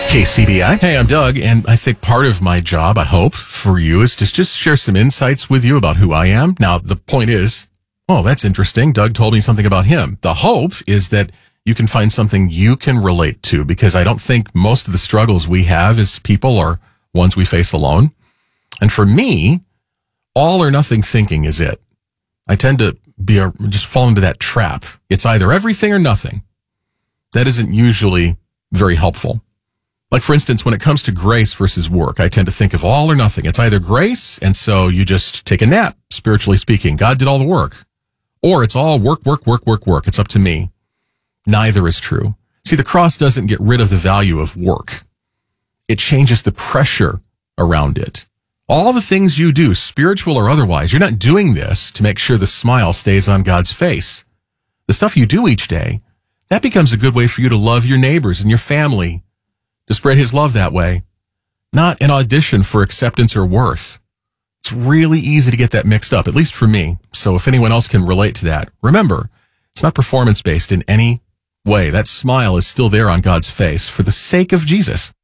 KCBI. Hey, I'm Doug, and I think part of my job, I hope, for you is to just share some insights with you about who I am. Now, the point is, oh, that's interesting. Doug told me something about him. The hope is that you can find something you can relate to, because I don't think most of the struggles we have as people are ones we face alone. And for me, all or nothing thinking is it. I tend to just fall into that trap. It's either everything or nothing. That isn't usually very helpful. Like, for instance, when it comes to grace versus work, I tend to think of all or nothing. It's either grace, and so you just take a nap, spiritually speaking. God did all the work. Or it's all work. It's up to me. Neither is true. See, the cross doesn't get rid of the value of work. It changes the pressure around it. All the things you do, spiritual or otherwise, you're not doing this to make sure the smile stays on God's face. The stuff you do each day, that becomes a good way for you to love your neighbors and your family, to spread his love that way, not an audition for acceptance or worth. It's really easy to get that mixed up, at least for me. So if anyone else can relate to that, remember, it's not performance-based in any way. That smile is still there on God's face for the sake of Jesus.